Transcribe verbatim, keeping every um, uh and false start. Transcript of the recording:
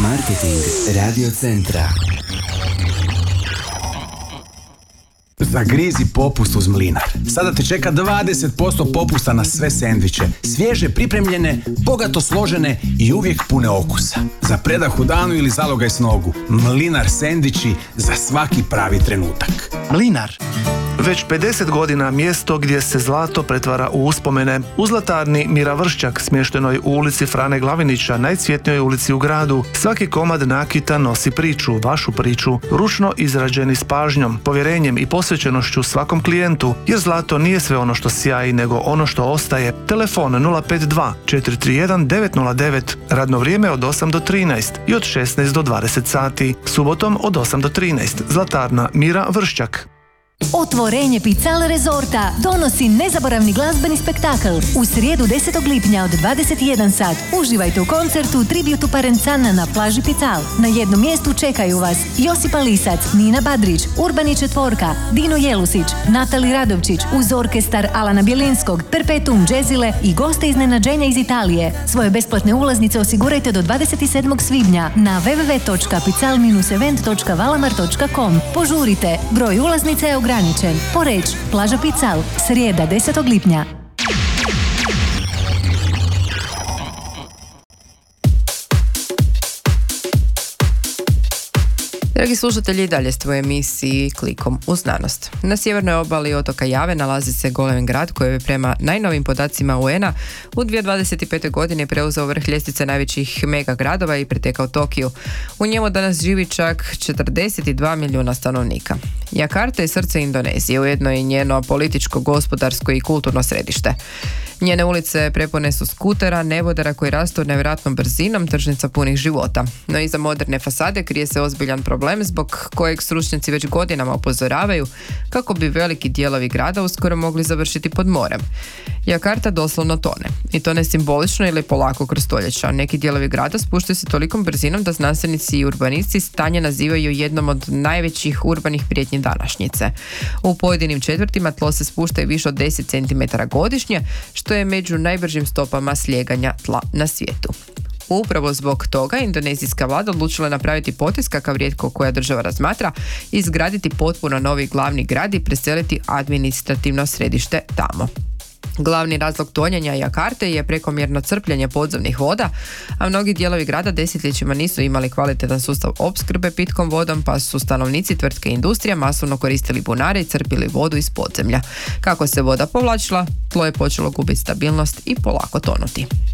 Marketing Radio Centra. Zagrizi popust uz Mlinar. Sada te čeka dvadeset posto popusta na sve sendviče. Svježe pripremljene, bogato složene i uvijek pune okusa. Za predah u danu ili zalogaj s nogu. Mlinar sendviči za svaki pravi trenutak. Mlinar. Već pedeset godina mjesto gdje se zlato pretvara u uspomene. U zlatarni Mira Vrščak, smještenoj u ulici Frane Glavinića, najcvjetnijoj ulici u gradu, svaki komad nakita nosi priču, vašu priču, ručno izrađeni s pažnjom, povjerenjem i posvećenošću svakom klijentu, jer zlato nije sve ono što sjaji, nego ono što ostaje. Telefon nula pet dva četiri tri jedan devet nula devet, radno vrijeme od osam do trinaest i od šesnaest do dvadeset sati, subotom od osam do trinaest. Zlatarna Mira Vrščak. Otvorenje Pical Resorta donosi nezaboravni glazbeni spektakl. U srijedu desetog lipnja od dvadeset jedan sat uživajte u koncertu Tributu Parencana na plaži Pical. Na jednom mjestu čekaju vas Josipa Lisac, Nina Badrić, Urbani Četvorka, Dino Jelusić, Natali Radovčić uz orkestar Alana Bjelinskog, Perpetuum Jazzile i goste iznenađenja iz Italije. Svoje besplatne ulaznice osigurajte do dvadeset sedmog svibnja na w w w točka pical event točka valamar točka com. Požurite, broj ulaznice je ograničen. Poreč, plaža Pical, srijeda desetog lipnja. Dragi slušatelji, dalje ste u emisiji Klikom u znanost. Na sjevernoj obali otoka Jave nalazi se Golem grad koji je prema najnovim podacima U N-a u dvije tisuće dvadeset pete. godine preuzeo vrh ljestvice najvećih mega gradova i pretekao Tokiju. U njemu danas živi čak četrdeset dva milijuna stanovnika. Jakarta je srce Indonezije, ujedno i njeno političko, gospodarsko i kulturno središte. Njene ulice prepune su skutera, nebodera koji rastu nevjerojatnom brzinom, tržnica punih života. No iza moderne fasade krije se ozbiljan problem zbog kojeg stručnjaci već godinama upozoravaju kako bi veliki dijelovi grada uskoro mogli završiti pod morem. Jakarta doslovno tone. I to ne simbolično ili polako kroz stoljeća. Neki dijelovi grada spuštaju se tolikom brzinom da znanstvenici i urbanisti stanje nazivaju jednom od najvećih urbanih prijetnji današnjice. U pojedinim četvrtima tlo se spušta i više od deset centimetara godišnje, što je među najbržim stopama slijeganja tla na svijetu. Upravo zbog toga indonezijska vlada odlučila napraviti potez kakav rijetko koja država razmatra i izgraditi potpuno novi glavni grad i preseliti administrativno središte tamo. Glavni razlog tonjenja Jakarte je prekomjerno crpljenje podzemnih voda, a mnogi dijelovi grada desetljećima nisu imali kvalitetan sustav opskrbe pitkom vodom, pa su stanovnici, tvrtke i industrija masovno koristili bunare i crpili vodu iz podzemlja. Kako se voda povlačila, tlo je počelo gubiti stabilnost i polako tonuti.